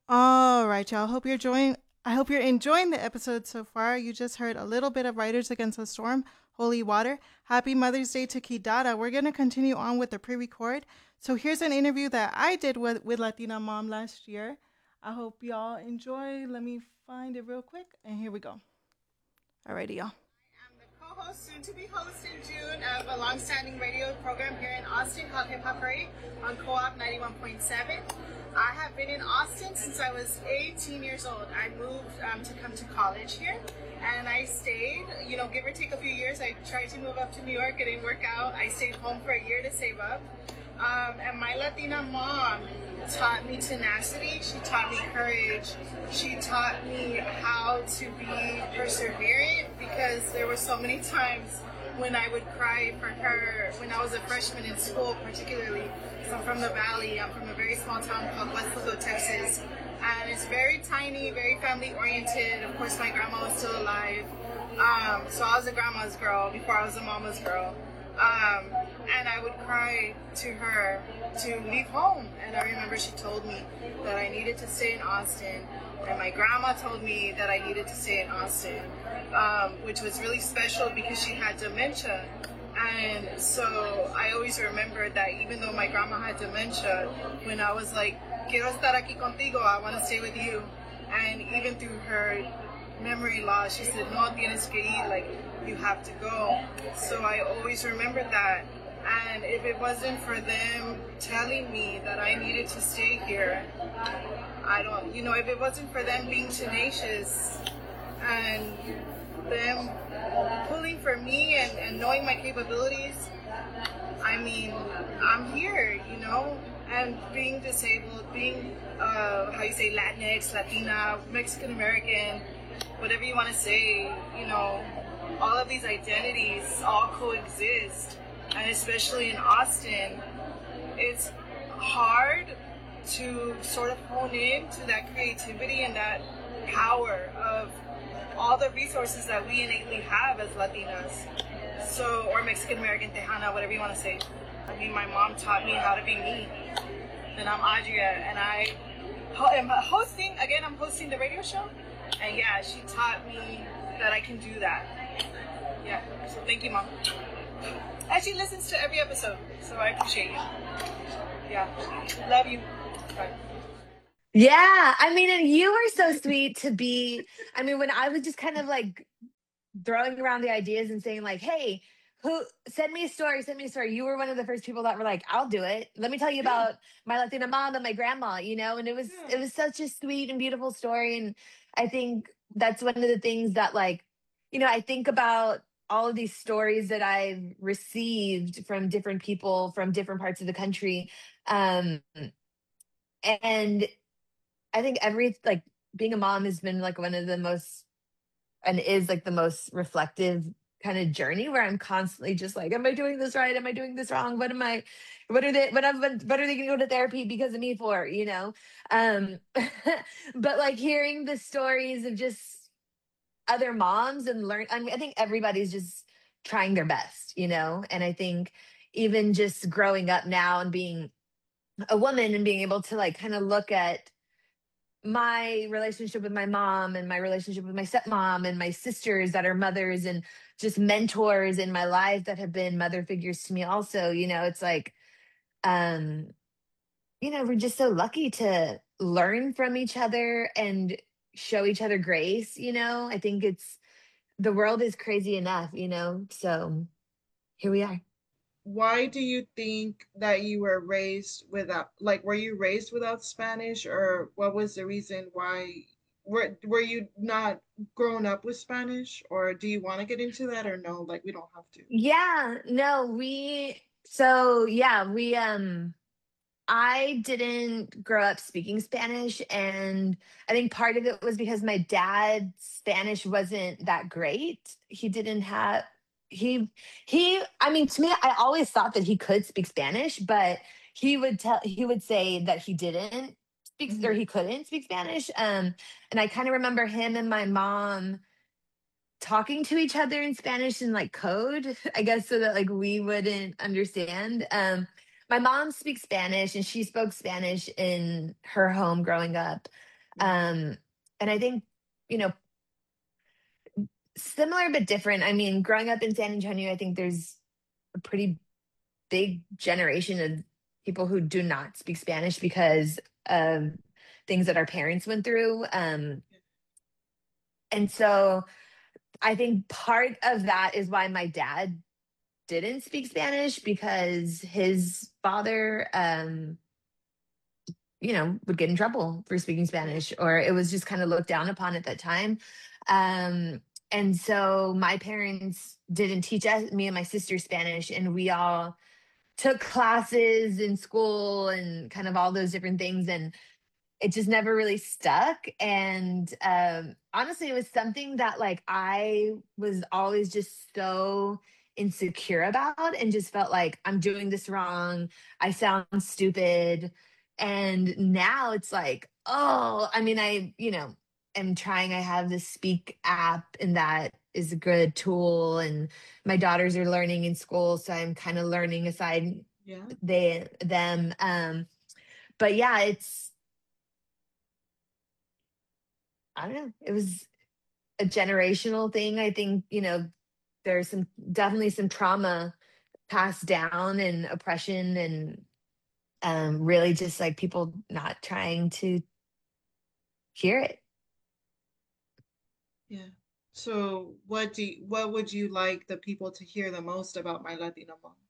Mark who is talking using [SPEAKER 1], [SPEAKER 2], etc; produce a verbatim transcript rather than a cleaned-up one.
[SPEAKER 1] All right, y'all. Hope you're enjoying. I hope you're enjoying the episode so far. You just heard a little bit of Riders Against the Storm, Holy Water. Happy Mother's Day to Kidada. We're gonna continue on with the pre-record. So here's an interview that I did with with Latina Mom last year. I hope y'all enjoy. Let me find it real quick, and here we go. Alrighty, y'all. I'm the co-host, soon to be host in June of a long-standing radio program here in Austin called Hip Hop Parade on Co-op ninety-one point seven. I have been in Austin since I was eighteen years old. I moved um, to come to college here, and I stayed, you know, give or take a few years. I tried to move up to New York, it didn't work out. I stayed home for a year to save up. Um, and my Latina mom taught me tenacity. She taught me courage. She taught me how to be perseverant, because there were so many times when I would cry for her when I was a freshman in school, particularly. So I'm from the Valley. I'm from a very small town called West Lago, Texas. And it's very tiny, very family oriented. Of course, my grandma was still alive. Um, so I was a grandma's girl before I was a mama's girl. Um, and I would cry to her to leave home. And I remember she told me that I needed to stay in Austin. And my grandma told me that I needed to stay in Austin, um, which was really special because she had dementia. And so I always remember that even though my grandma had dementia, when I was like, quiero estar aquí contigo, I want to stay with you. And even through her memory loss, she said, no, tienes que ir, like, you have to go. So I always remembered that. And if it wasn't for them telling me that I needed to stay here, I don't, you know, if it wasn't for them being tenacious and them pulling for me and, and knowing my capabilities, I mean, I'm here, you know, and being disabled, being, uh, how you say, Latinx, Latina, Mexican American, whatever you want to say, you know, all of these identities all coexist. And especially in Austin, it's hard to sort of hone in to that creativity and that power of all the resources that we innately have as Latinas. So, or Mexican American, Tejana, whatever you want to say. I mean, my mom taught me how to be me. And I'm Adria, and I am hosting, again, I'm hosting the radio show. And yeah, she taught me that I can do that. Yeah, so thank you, Mom. And she listens to every episode, so I appreciate you. Yeah, love you. Bye.
[SPEAKER 2] Yeah, I mean, and you were so sweet to be. I mean, when I was just kind of like throwing around the ideas and saying, like, hey, who send me a story, send me a story. You were one of the first people that were like, I'll do it. Let me tell you
[SPEAKER 1] Yeah.
[SPEAKER 2] about my Latina mom and my grandma, you know, and it was
[SPEAKER 1] Yeah.
[SPEAKER 2] it was such a sweet and beautiful story. And I think that's one of the things that, like, you know, I think about all of these stories that I've received from different people from different parts of the country. Um, and I think every like being a mom has been like one of the most and is like the most reflective kind of journey where I'm constantly just like, am I doing this right? Am I doing this wrong? What am I what are they what am what are they gonna go to therapy because of me for, you know? Um but like hearing the stories of just other moms and learn I mean I think everybody's just trying their best, you know? And I think even just growing up now and being a woman and being able to like kind of look at my relationship with my mom and my relationship with my stepmom and my sisters that are mothers and just mentors in my life that have been mother figures to me also, you know, it's like um you know, we're just so lucky to learn from each other and show each other grace, you know. I think it's the world is crazy enough, you know. So here we are.
[SPEAKER 3] Why do you think that you were raised without, like, were you raised without Spanish, or what was the reason why? Were were you not grown up with Spanish, or do you want to get into that, or no? Like, we don't have to.
[SPEAKER 2] Yeah, no, we so yeah, we um I didn't grow up speaking Spanish, and I think part of it was because my dad's Spanish wasn't that great. He didn't have he he I mean, to me, I always thought that he could speak Spanish, but he would tell he would say that he didn't speak or
[SPEAKER 3] Hmm.
[SPEAKER 2] he couldn't speak Spanish. Um, and I kind of remember him and my mom talking to each other in Spanish in like code, I guess, so that like we wouldn't understand. Um, my mom speaks Spanish and she spoke Spanish in her home growing up.
[SPEAKER 3] Yeah.
[SPEAKER 2] Um, and I think, you know, similar but different. I mean, growing up in San Antonio, I think there's a pretty big generation of people who do not speak Spanish because of things that our parents went through. Um, and so I think part of that is why my dad didn't speak Spanish, because his father, um, you know, would get in trouble for speaking
[SPEAKER 3] Yeah.
[SPEAKER 2] Spanish, or it was just kind of looked down upon at that time. Um, and so my parents didn't teach us, me and my sister, Spanish, and we all took classes in school and kind of all those different things. And it just never really stuck. And um, honestly, it was something that like I was always just so insecure about, and just felt like I'm doing this wrong. I sound stupid. And now it's like, oh, I mean, I, you know, am trying. I have this Speak app, and that is a good tool. And my daughters are learning in school. So I'm kind of learning aside
[SPEAKER 3] Yeah.
[SPEAKER 2] they, them. Um, but yeah, it's, I don't know. It was a generational thing. I think, you know, there's some definitely some trauma passed down, and oppression, and um really just like people not trying to hear it.
[SPEAKER 3] Yeah. So what do you, what would you like the people to hear the most about My Latino Mom?